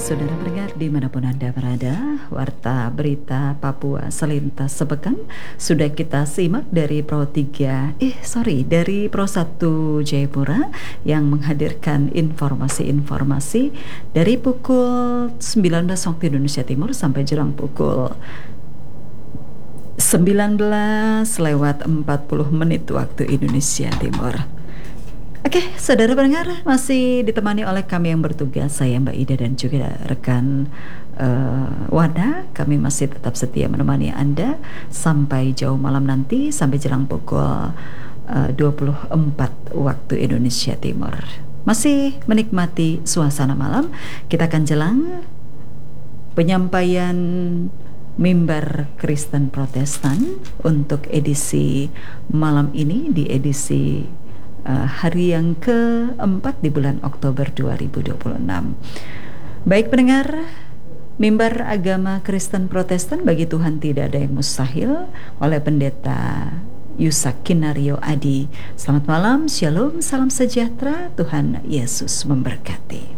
Saudara pendengar dimanapun Anda berada, Warta Berita Papua Selintas Sepekan sudah kita simak dari dari Pro 1 Jayapura yang menghadirkan informasi-informasi dari pukul 19 waktu Indonesia Timur sampai jelang pukul 19:40 waktu Indonesia Timur. Oke, saudara pendengar, masih ditemani oleh kami yang bertugas, saya Mbak Ida dan juga rekan Wada. Kami masih tetap setia menemani Anda sampai jauh malam nanti, sampai jelang pukul 24 waktu Indonesia Timur. Masih menikmati suasana malam, kita akan jelang penyampaian mimbar Kristen Protestan untuk edisi malam ini, di edisi hari yang keempat di bulan Oktober 2026. Baik pendengar, mimbar agama Kristen Protestan Bagi Tuhan Tidak Ada Yang Mustahil oleh Pendeta Yusak Kinario Adi. Selamat malam, shalom, salam sejahtera, Tuhan Yesus memberkati.